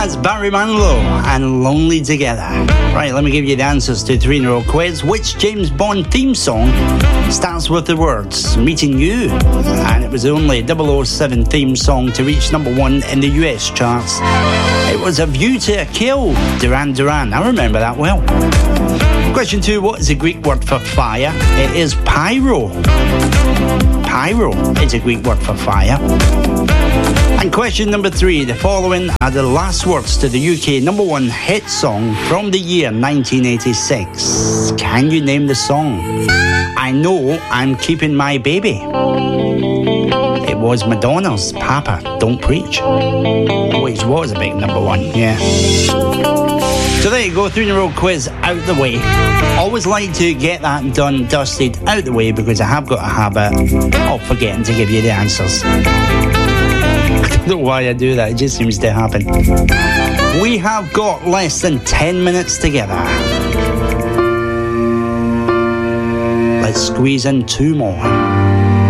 That's Barry Manilow and Lonely Together. Right, let me give you the answers to 3 in a row quiz. Which James Bond theme song starts with the words Meeting You? And it was the only 007 theme song to reach number 1 in the US charts. It was A View to a Kill, Duran Duran. I remember that well. Question 2, what is the Greek word for fire? It is pyro. Pyro is a Greek word for fire. And question number 3, the following are the last words to the UK number 1 hit song from the year 1986. Can you name the song? I Know I'm Keeping My Baby. It was Madonna's Papa Don't Preach, which was a big number 1, yeah. So there you go, 3 in a row quiz out the way. Always like to get that done, dusted, out the way, because I have got a habit of forgetting to give you the answers. I don't know why I do that, it just seems to happen. We have got less than 10 minutes together. Let's squeeze in 2 more.